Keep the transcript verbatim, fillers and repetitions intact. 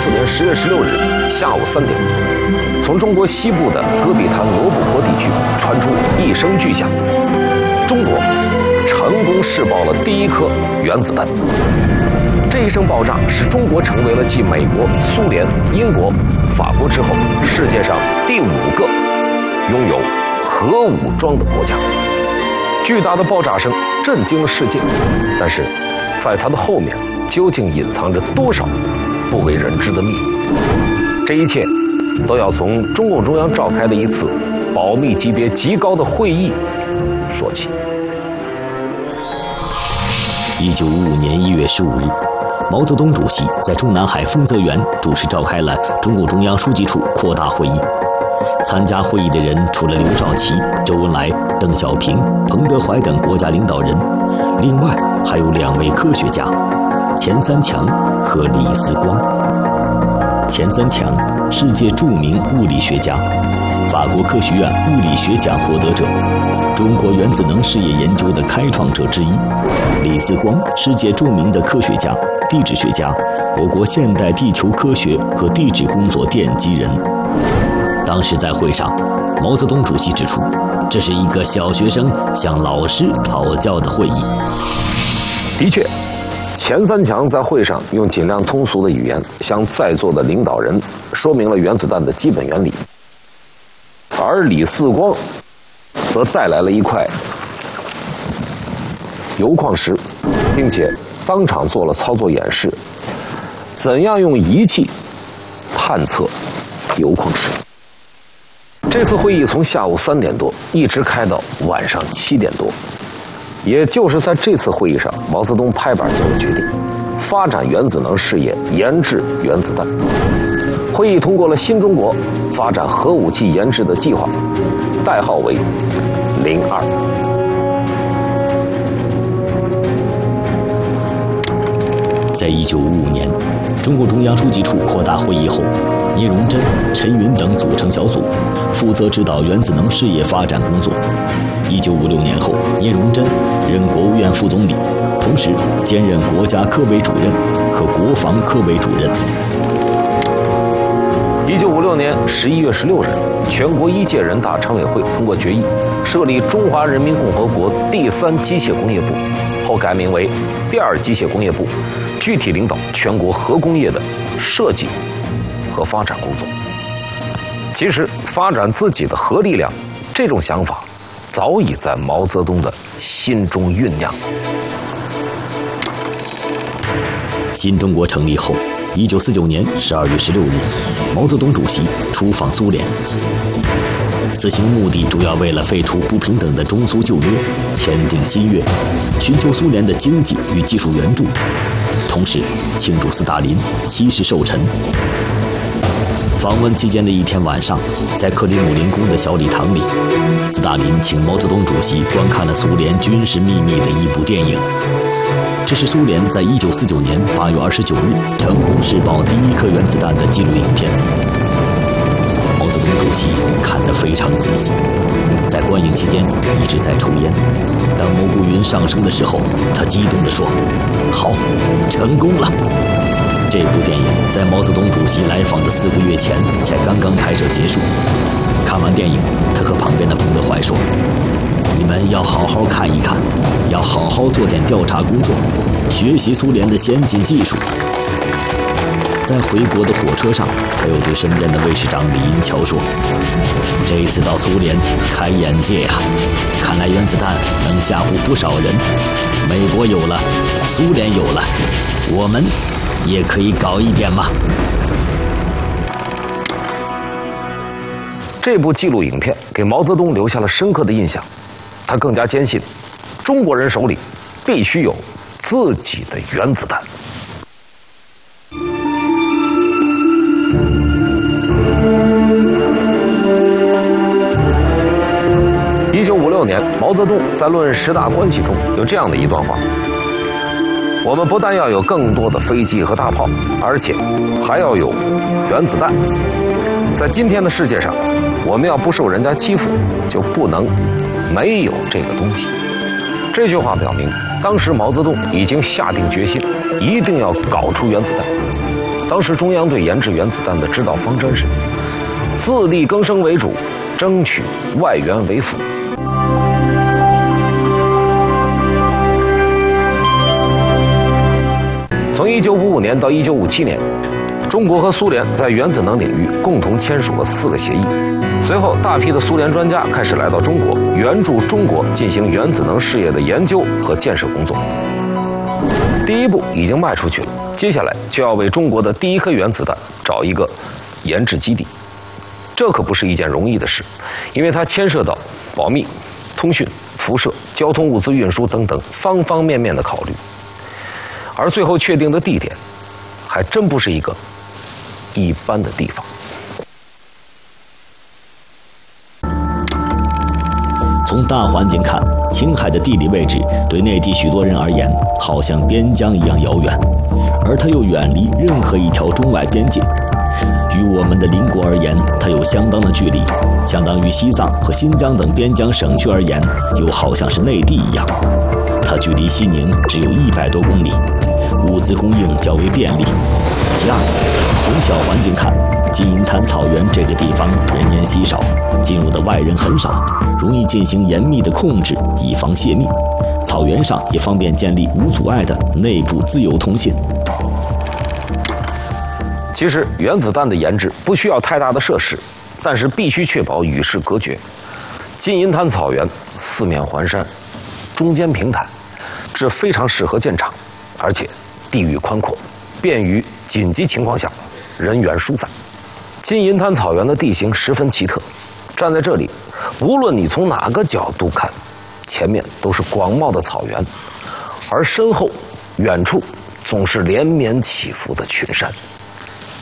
四年十月十六日下午三点，从中国西部的戈壁滩罗布泊地区传出一声巨响，中国成功试爆了第一颗原子弹。这一声爆炸使中国成为了继美国、苏联、英国、法国之后，世界上第五个拥有核武装的国家。巨大的爆炸声震惊了世界，但是在它的后面究竟隐藏着多少不为人知的秘密？这一切都要从中共中央召开的一次保密级别极高的会议说起。 一九五五年一月十五日，毛泽东主席在中南海丰泽园主持召开了中共中央书记处扩大会议。参加会议的人除了刘少奇、周恩来、邓小平、彭德怀等国家领导人，另外还有两位科学家，钱三强和李四光。钱三强，世界著名物理学家，法国科学院物理学奖获得者，中国原子能事业研究的开创者之一。李四光，世界著名的科学家、地质学家，我国现代地球科学和地质工作奠基人。当时在会上，毛泽东主席指出，这是一个小学生向老师讨教的会议。 的确，钱三强在会上用尽量通俗的语言向在座的领导人说明了原子弹的基本原理，而李四光则带来了一块铀矿石，并且当场做了操作演示，怎样用仪器探测铀矿石。这次会议从下午三点多一直开到晚上七点多，也就是在这次会议上，毛泽东拍板做了决定，发展原子能事业，研制原子弹。会议通过了新中国发展核武器研制的计划，代号为零二。 在一九五五年，中共中央书记处扩大会议后，聂荣臻、陈云等组成小组，负责指导原子能事业发展工作。一九五六年后，聂荣臻任国务院副总理，同时兼任国家科委主任和国防科委主任。 一九五六年十一月十六日，全国一届人大常委会通过决议，设立中华人民共和国第三机械工业部，后改名为第二机械工业部，具体领导全国核工业的设计和发展工作。其实，发展自己的核力量这种想法，早已在毛泽东的心中酝酿。 新中国成立后，一九四九年十二月十六日，毛泽东主席出访苏联。此行目的主要为了废除不平等的中苏旧约，签订新约，寻求苏联的经济与技术援助，同时庆祝斯大林七十寿辰。访问期间的一天晚上，在克里姆林宫的小礼堂里，斯大林请毛泽东主席观看了苏联军事秘密的一部电影。这是苏联在一九四九年八月二十九日成功试爆第一颗原子弹的纪录影片。毛泽东主席看得非常仔细，在观影期间一直在抽烟。当蘑菇云上升的时候，他激动地说：“好，成功了！”这部电影在毛泽东主席来访的四个月前才刚刚拍摄结束。看完电影，他和旁边的彭德怀说：“你们要好好看一看，要好好做点调查工作，学习苏联的先进技术。”在回国的火车上，他又对身边的卫士长李银桥说：“这一次到苏联开眼界呀、啊，看来原子弹能吓唬不少人。美国有了，苏联有了，我们也可以搞一点嘛。” 这部纪录影片给毛泽东留下了深刻的印象，他更加坚信，中国人手里必须有自己的原子弹。一九五六年，毛泽东在《论十大关系》中有这样的一段话：我们不但要有更多的飞机和大炮，而且还要有原子弹。在今天的世界上，我们要不受人家欺负，就不能没有这个东西。这句话表明，当时毛泽东已经下定决心，一定要搞出原子弹。 当时中央对研制原子弹的指导方针是自力更生为主，争取外援为辅。从一九五五年到一九五七年，中国和苏联在原子能领域共同签署了四个协议。随后，大批的苏联专家开始来到中国，援助中国进行原子能事业的研究和建设工作。第一步已经迈出去了，接下来就要为中国的第一颗原子弹找一个研制基地。这可不是一件容易的事，因为它牵涉到保密、通讯、辐射、交通物资运输等等方方面面的考虑。而最后确定的地点，还真不是一个一般的地方。 从大环境看，青海的地理位置对内地许多人而言，好像边疆一样遥远，而它又远离任何一条中外边界。于我们的邻国而言，它有相当的距离，相当于西藏和新疆等边疆省区而言，又好像是内地一样。它距离西宁只有一百多公里，物资供应较为便利。其二，从小环境看，金银潭草原这个地方人烟稀少，进入的外人很少，容易进行严密的控制，以防泄密。草原上也方便建立无阻碍的内部自由通信。 其实原子弹的研制不需要太大的设施，但是必须确保与世隔绝。金银潭草原四面环山，中间平坦，这非常适合建厂，而且地域宽阔，便于紧急情况下人员疏散。金银滩草原的地形十分奇特，站在这里，无论你从哪个角度看，前面都是广袤的草原，而身后远处总是连绵起伏的群山。